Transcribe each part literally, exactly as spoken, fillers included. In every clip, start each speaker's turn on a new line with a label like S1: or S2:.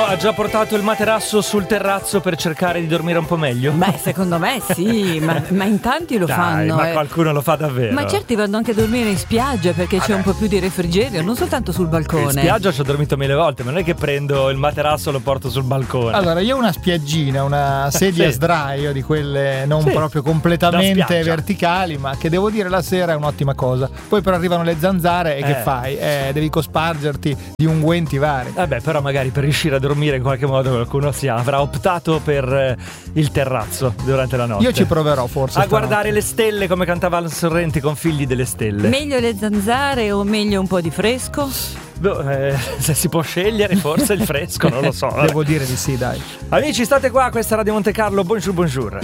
S1: ha già portato il materasso sul terrazzo per cercare di dormire un po' meglio?
S2: Beh, secondo me sì, ma, ma in tanti lo
S1: Dai,
S2: fanno.
S1: ma
S2: eh.
S1: qualcuno lo fa davvero.
S2: Ma certi vanno anche a dormire in spiaggia perché
S1: Vabbè.
S2: c'è un po' più di refrigerio, non soltanto sul balcone.
S1: In spiaggia ci ho dormito mille volte, ma non è che prendo il materasso e lo porto sul balcone.
S3: Allora, io ho una spiaggina, una sedia a
S1: Sì.
S3: sdraio di quelle non
S1: Sì.
S3: proprio
S1: Da
S3: completamente
S1: spiaggia.
S3: verticali, ma che devo dire la sera è un'ottima cosa. Poi però arrivano le zanzare e
S1: Eh.
S3: che fai? Eh, devi cospargerti di unguenti vari.
S1: Vabbè, però magari per riuscire a dormire in qualche modo qualcuno si avrà optato per eh, il terrazzo durante la notte.
S3: Io ci proverò forse
S1: a
S3: stanotte.
S1: guardare le stelle come cantava Alan Sorrenti con Figli delle stelle.
S2: Meglio le zanzare o meglio un po' di fresco?
S1: Boh, eh, se si può scegliere forse il fresco, non lo so. vabbè.
S3: Devo dire di sì, dai.
S1: Amici, state qua, questa è Radio Monte Carlo. Bonjour, bonjour.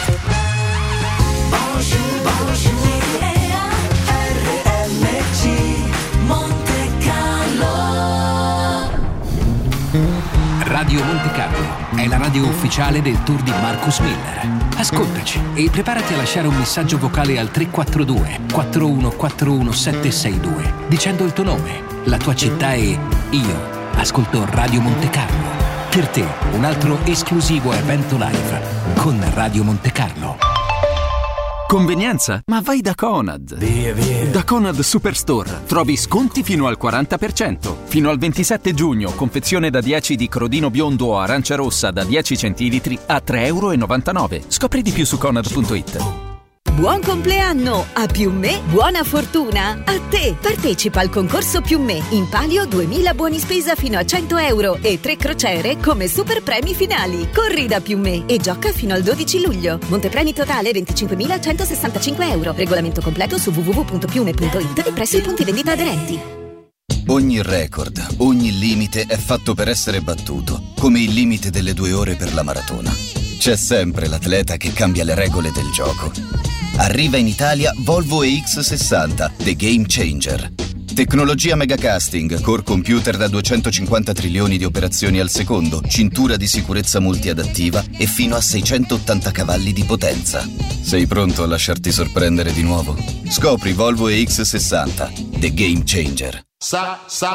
S4: Radio Monte Carlo è la radio ufficiale del tour di Marcus Miller. Ascoltaci e preparati a lasciare un messaggio vocale al tre quattro due quattro uno quattro uno sette sei due dicendo il tuo nome, la tua città e io ascolto Radio Monte Carlo. Per te un altro esclusivo evento live con Radio Monte Carlo.
S5: Convenienza? Ma vai da Conad.
S4: Via, via.
S5: Da Conad Superstore trovi sconti fino al quaranta per cento. Fino al ventisette giugno, confezione da dieci di crodino biondo o arancia rossa da dieci centilitri a tre virgola novantanove euro. Scopri di più su conad punto it.
S6: Buon compleanno! A Più Me, buona fortuna! A te! Partecipa al concorso Più Me. In palio duemila buoni spesa fino a cento euro e tre crociere come super premi finali. Corri da Più Me e gioca fino al dodici luglio. Montepremi totale venticinquemilacentosessantacinque euro. Regolamento completo su w w w punto piume punto it e presso i punti vendita aderenti.
S7: Ogni record, ogni limite è fatto per essere battuto, come il limite delle due ore per la maratona. C'è sempre l'atleta che cambia le regole del gioco. Arriva in Italia Volvo E X sessanta, The Game Changer. Tecnologia megacasting, core computer da duecentocinquanta trilioni di operazioni al secondo, cintura di sicurezza multiadattiva e fino a seicentottanta cavalli di potenza. Sei pronto a lasciarti sorprendere di nuovo? Scopri Volvo E X sessanta, The Game Changer.
S8: Sa, sa.